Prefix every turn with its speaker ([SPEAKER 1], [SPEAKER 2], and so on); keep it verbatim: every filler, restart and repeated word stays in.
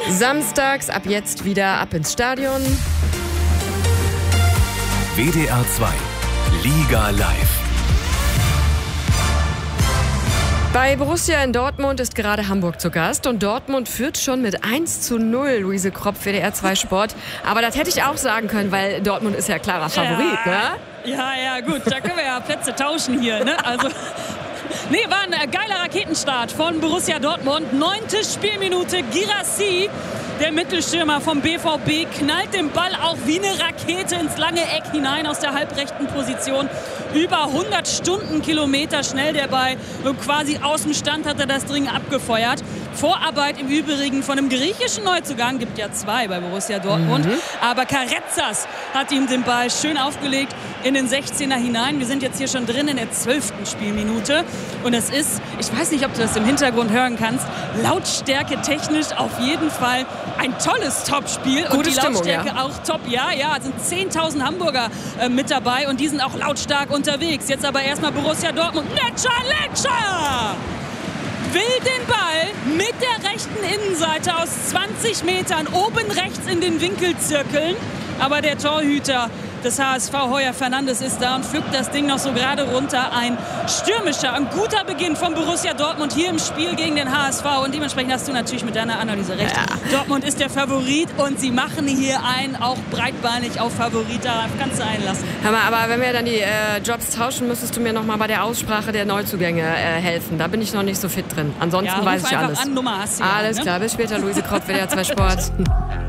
[SPEAKER 1] Samstags ab jetzt wieder ab ins Stadion.
[SPEAKER 2] W D R zwei Liga live.
[SPEAKER 1] Bei Borussia in Dortmund ist gerade Hamburg zu Gast und Dortmund führt schon mit eins zu null. Luise Kropf, W D R zwei Sport. Aber das hätte ich auch sagen können, weil Dortmund ist ja klarer Favorit,
[SPEAKER 3] ja,
[SPEAKER 1] ne?
[SPEAKER 3] Ja, ja, gut, da können wir ja Plätze tauschen hier, ne? Also, nee, war ein geiler Raketenstart von Borussia Dortmund. Neunte Spielminute, Guirassy, der Mittelstürmer vom B V B, knallt den Ball auch wie eine Rakete ins lange Eck hinein aus der halbrechten Position. Über hundert Stundenkilometer schnell der Ball. Und quasi aus dem Stand hat er das Ding abgefeuert. Vorarbeit im Übrigen von einem griechischen Neuzugang. Gibt ja zwei bei Borussia Dortmund. Mhm. Aber Karetsas hat ihm den Ball schön aufgelegt in den sechzehner hinein. Wir sind jetzt hier schon drin in der zwölften Spielminute. Und es ist, ich weiß nicht, ob du das im Hintergrund hören kannst, Lautstärke technisch auf jeden Fall ein tolles Topspiel.
[SPEAKER 1] Gute
[SPEAKER 3] und die
[SPEAKER 1] Stimmung,
[SPEAKER 3] Lautstärke
[SPEAKER 1] ja.
[SPEAKER 3] auch top. Ja, ja, es sind zehntausend Hamburger äh, mit dabei und die sind auch lautstark unterwegs. Jetzt aber erstmal Borussia Dortmund. Letscher, Letscher! Will den Ball mit der rechten Innenseite aus zwanzig Metern oben rechts in den Winkel zirkeln. Aber der Torhüter des H S V, Heuer Fernandes, ist da und pflückt das Ding noch so gerade runter. Ein stürmischer, ein guter Beginn von Borussia Dortmund hier im Spiel gegen den H S V. Und dementsprechend hast du natürlich mit deiner Analyse recht. Ja. Dortmund ist der Favorit und sie machen hier einen auch breitbeinig auf Favorit. Da kannst du einlassen.
[SPEAKER 1] Hör mal, aber wenn wir dann die äh, Jobs tauschen, müsstest du mir noch mal bei der Aussprache der Neuzugänge äh, helfen. Da bin ich noch nicht so fit drin. Ansonsten
[SPEAKER 3] ja,
[SPEAKER 1] weiß ich
[SPEAKER 3] einfach
[SPEAKER 1] alles.
[SPEAKER 3] An, Nummer hast du
[SPEAKER 1] alles
[SPEAKER 3] ja, ne?
[SPEAKER 1] klar, bis später. Luise Kropf, W D R zwei Sport.